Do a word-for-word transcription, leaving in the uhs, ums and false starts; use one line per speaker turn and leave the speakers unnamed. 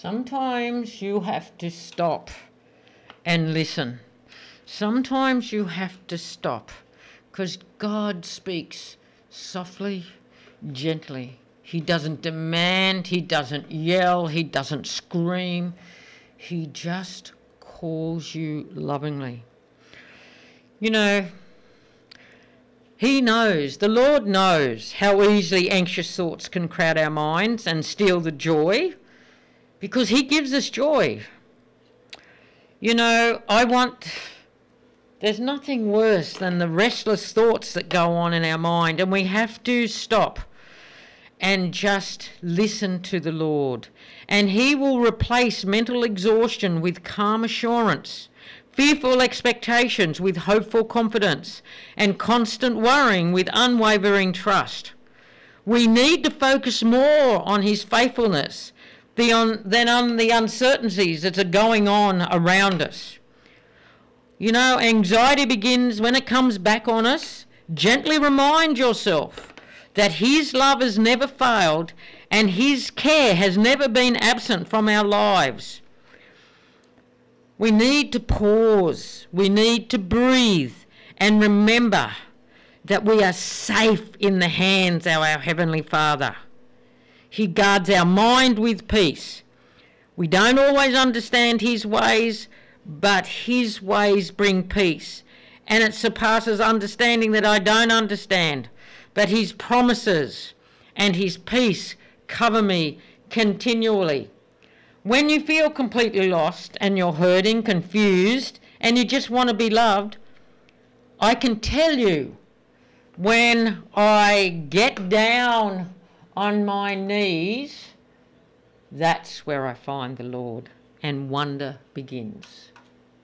Sometimes you have to stop and listen. Sometimes you have to stop because God speaks softly, gently. He doesn't demand, he doesn't yell, he doesn't scream. He just calls you lovingly. You know, he knows, the Lord knows how easily anxious thoughts can crowd our minds and steal the joy, because he gives us joy. You know, I want, there's nothing worse than the restless thoughts that go on in our mind, and we have to stop and just listen to the Lord. And he will replace mental exhaustion with calm assurance, fearful expectations with hopeful confidence, and constant worrying with unwavering trust. We need to focus more on his faithfulness than on the uncertainties that are going on around us. You know, anxiety begins when it comes back on us. Gently remind yourself that his love has never failed and his care has never been absent from our lives. We need to pause, we need to breathe and remember that we are safe in the hands of our Heavenly Father. He guards our mind with peace. We don't always understand his ways, but his ways bring peace. And it surpasses understanding that I don't understand. But his promises and his peace cover me continually. When you feel completely lost and you're hurting, confused, and you just want to be loved, I can tell you, when I get down on my knees, that's where I find the Lord and wonder begins.